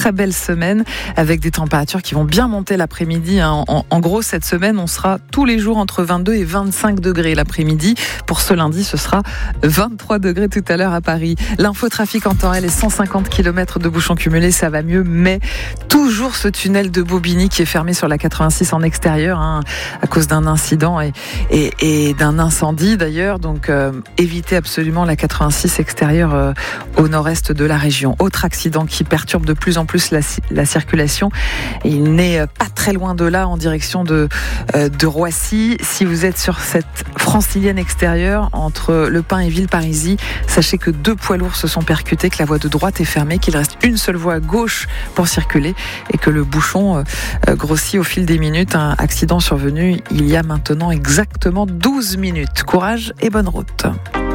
très belle semaine avec des températures qui vont bien monter l'après-midi. En gros, cette semaine, on sera tous les jours entre 22 et 25 degrés l'après-midi. Pour ce lundi, ce sera 23 degrés tout à l'heure à Paris. L'infotrafic en temps réel est 150 km de bouchons cumulés, ça va mieux, mais toujours ce tunnel de Bobigny qui est fermé sur la 86 en extérieur à cause d'un incident et d'un incendie d'ailleurs. Donc évitez absolument la 86 extérieure au nord-est de la région. Autre accident qui perturbe de plus en plus la circulation. Il n'est pas très loin de là en direction de Roissy. Si vous êtes sur cette francilienne extérieure entre Le Pin et Villeparisis, sachez que 2 poids lourds se sont percutés, que la voie de droite est fermée, qu'il reste une seule voie à gauche pour circuler et que le bouchon grossit au fil des minutes. Un accident survenu il y a maintenant exactement 12 minutes. Courage et bonne route.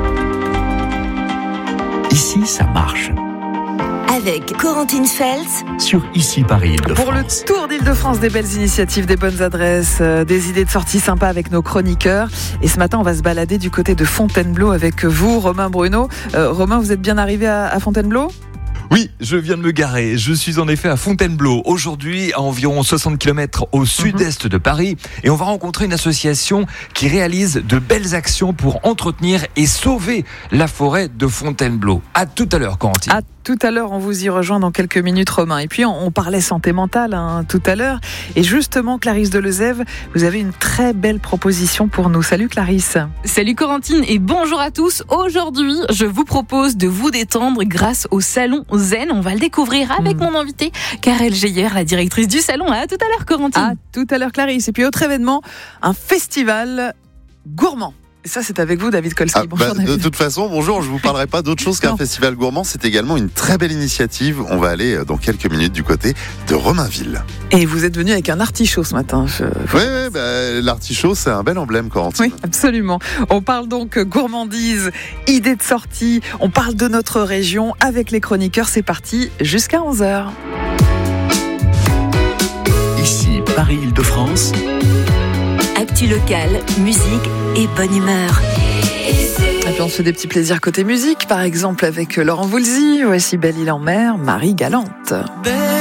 Ici, ça marche. Avec Corentine Feltz Sur Ici Paris Île-de-France. Pour le tour d'Île-de-France, des belles initiatives, des bonnes adresses, des idées de sorties sympas avec nos chroniqueurs. Et ce matin, on va se balader du côté de Fontainebleau avec vous, Romain Bruno. Romain, vous êtes bien arrivé à Fontainebleau ? Oui, je viens de me garer. Je suis en effet à Fontainebleau. Aujourd'hui, à environ 60 km au sud-est de Paris. Et on va rencontrer une association qui réalise de belles actions pour entretenir et sauver la forêt de Fontainebleau. À tout à l'heure, Corentine. À tout à l'heure, on vous y rejoint dans quelques minutes, Romain. Et puis, on parlait santé mentale tout à l'heure. Et justement, Clarisse Delezève, vous avez une très belle proposition pour nous. Salut Clarisse. Salut Corentine et bonjour à tous. Aujourd'hui, je vous propose de vous détendre grâce au salon Zen. On va le découvrir avec mon invitée, Karel Geyer, la directrice du salon. À tout à l'heure, Corentine. À tout à l'heure, Clarisse. Et puis, autre événement, un festival gourmand. Et ça, c'est avec vous, David Kolski. Bonjour, David. De toute façon, bonjour, je ne vous parlerai pas d'autre chose qu'un festival gourmand. C'est également une très belle initiative. On va aller dans quelques minutes du côté de Romainville. Et vous êtes venu avec un artichaut ce matin. Oui, l'artichaut, c'est un bel emblème, Corentine. Oui, absolument. On parle donc gourmandise, idées de sortie. On parle de notre région avec les chroniqueurs. C'est parti jusqu'à 11h. Ici Paris Île-de-France. Actu locale, musique et bonne humeur. Et puis on se fait des petits plaisirs côté musique, par exemple avec Laurent Voulzy, voici Belle Île en Mer, Marie Galante.